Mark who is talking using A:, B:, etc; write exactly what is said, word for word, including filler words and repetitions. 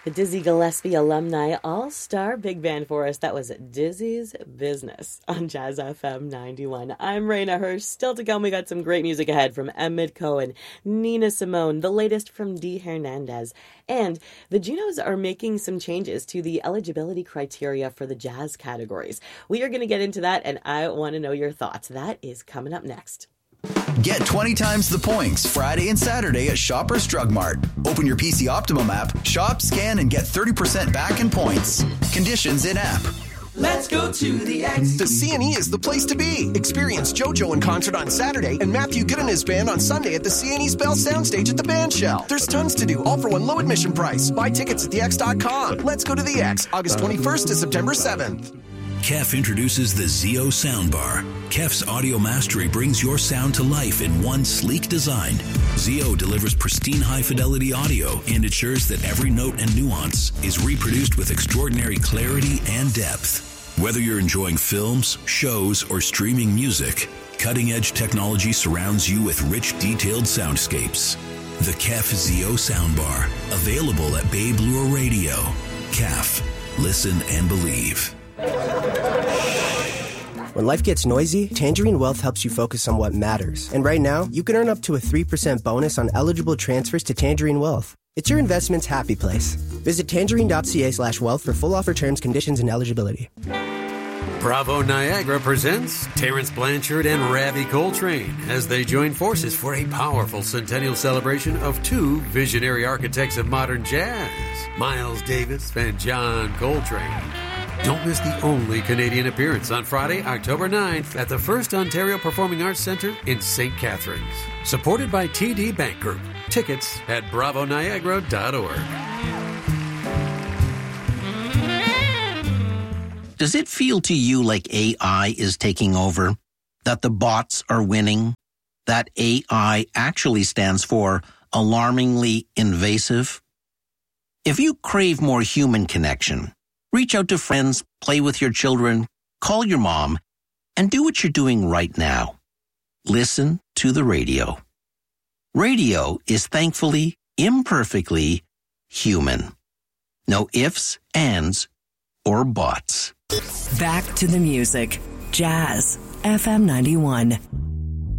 A: The Dizzy Gillespie Alumni All-Star Big Band for us. That was Dizzy's Business on Jazz F M ninety-one. I'm Raina Hirsch. Still to come, we got some great music ahead from Emmett Cohen, Nina Simone, the latest from Dee Hernandez. And the Junos are making some changes to the eligibility criteria for the jazz categories. We are going to get into that, and I want to know your thoughts. That is coming up next.
B: Get twenty times the points Friday and Saturday at Shoppers Drug Mart. Open your P C Optimum app, shop, scan, and get thirty percent back in points. Conditions in-app.
C: Let's go to the X.
D: The C and E is the place to be. Experience JoJo in concert on Saturday and Matthew Good and his band on Sunday at the C and E's Bell Soundstage at the Band Shell. There's tons to do, all for one low admission price. Buy tickets at the x dot com. Let's go to the X, August twenty-first to September seventh.
E: K E F introduces the Zeo Soundbar. K E F's audio mastery brings your sound to life in one sleek design. Zeo delivers pristine high-fidelity audio and ensures that every note and nuance is reproduced with extraordinary clarity and depth. Whether you're enjoying films, shows, or streaming music, cutting-edge technology surrounds you with rich, detailed soundscapes. The K E F Zeo Soundbar, available at Babe Lure Radio. K E F. Listen and believe.
F: When life gets noisy, Tangerine Wealth helps you focus on what matters. And right now, you can earn up to a three percent bonus on eligible transfers to Tangerine Wealth. It's your investment's happy place. Visit tangerine.ca slash wealth for full offer terms, conditions, and eligibility.
G: Bravo Niagara presents Terrence Blanchard and Ravi Coltrane as they join forces for a powerful centennial celebration of two visionary architects of modern jazz, Miles Davis and John Coltrane. Don't miss the only Canadian appearance on Friday, October ninth at the First Ontario Performing Arts Centre in Saint Catharines. Supported by T D Bank Group. Tickets at bravo niagara dot org.
H: Does it feel to you like A I is taking over? That the bots are winning? That A I actually stands for alarmingly invasive? If you crave more human connection, reach out to friends, play with your children, call your mom, and do what you're doing right now. Listen to the radio. Radio is thankfully, imperfectly human. No ifs, ands, or buts.
I: Back to the music. Jazz F M ninety-one.